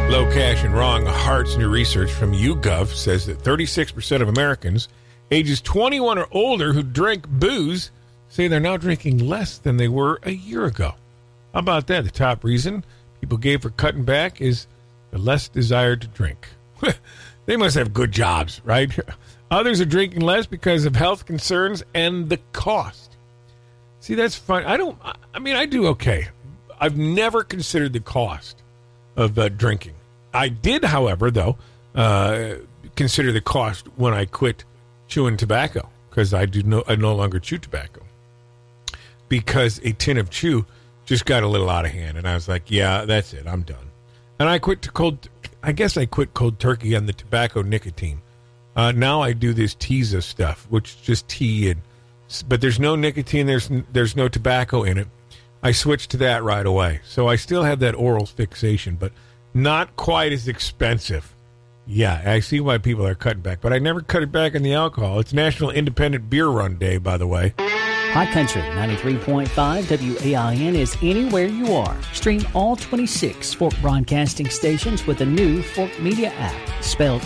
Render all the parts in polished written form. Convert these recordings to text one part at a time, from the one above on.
Low Cash and Wrong Hearts new research from YouGov says that 36% of Americans ages 21 or older who drink booze say they're now drinking less than they were a year ago. How about that? The top reason people gave for cutting back is the less desire to drink. They must have good jobs, right? Others are drinking less because of health concerns and the cost. See, that's fun. I do okay. I've never considered the cost of drinking. I did, however, though, consider the cost when I quit chewing tobacco, because I no longer chew tobacco, because a tin of chew just got a little out of hand, and I was like, yeah, that's it, I'm done. And I quit cold turkey on the tobacco nicotine. Now I do this Teza stuff, which is just tea, but there's no nicotine, there's no tobacco in it. I switched to that right away. So I still have that oral fixation, but not quite as expensive. Yeah, I see why people are cutting back, but I never cut it back on the alcohol. It's National Independent Beer Run Day, by the way. Hot Country 93.5 WAIN is anywhere you are. Stream all 26 Fork broadcasting stations with the new Fork Media app, spelled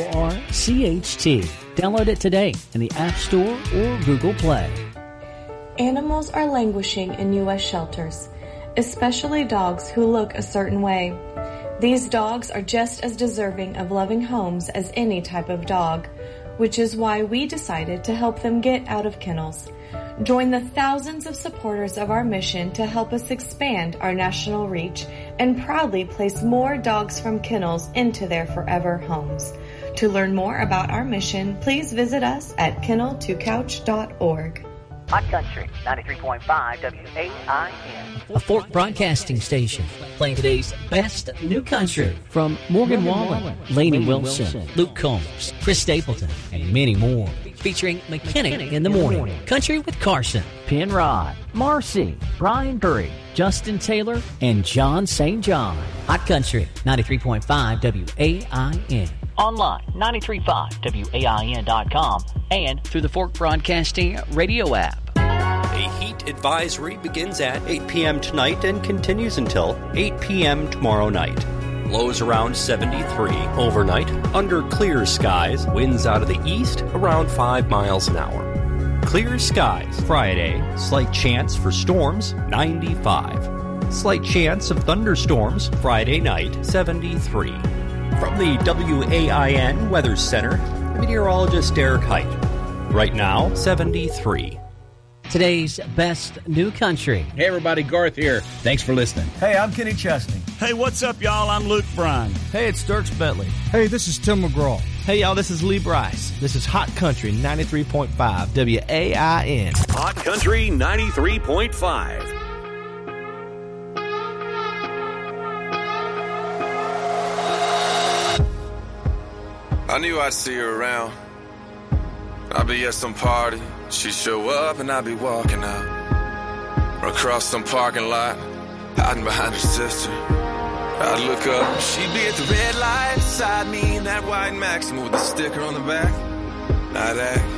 FORCHT. Download it today in the App Store or Google Play. Animals are languishing in U.S. shelters, especially dogs who look a certain way. These dogs are just as deserving of loving homes as any type of dog, which is why we decided to help them get out of kennels. Join the thousands of supporters of our mission to help us expand our national reach and proudly place more dogs from kennels into their forever homes. To learn more about our mission, please visit us at kennel2couch.org. Hot Country 93.5 WAIN. A Fork broadcasting station playing today's best new country from Morgan Wallen, Lainey Wilson, Luke Combs, Chris Stapleton, and many more. Featuring McKinnon in the Morning, Country with Carson, Penrod, Marcy, Brian Curry, Justin Taylor, and John St. John. Hot Country 93.5 WAIN. Online, 935WAIN.com, and through the Fork Broadcasting radio app. A heat advisory begins at 8 p.m. tonight and continues until 8 p.m. tomorrow night. Lows around 73 overnight, under clear skies, winds out of the east around 5 miles an hour. Clear skies Friday, slight chance for storms, 95. Slight chance of thunderstorms Friday night, 73. From the WAIN Weather Center, meteorologist Derek Height. Right now, 73. Today's best new country. Hey everybody, Garth here. Thanks for listening. Hey, I'm Kenny Chesney. Hey, what's up, y'all? I'm Luke Bryan. Hey, it's Dirks Bentley. Hey, this is Tim McGraw. Hey, y'all, this is Lee Bryce. This is Hot Country 93.5 WAIN. Hot Country 93.5. I knew I'd see her around. I'd be at some party, she'd show up and I'd be walking out. Or across some parking lot, hiding behind her sister. I'd look up, she'd be at the red light beside me in that white Maxima with the sticker on the back. I'd act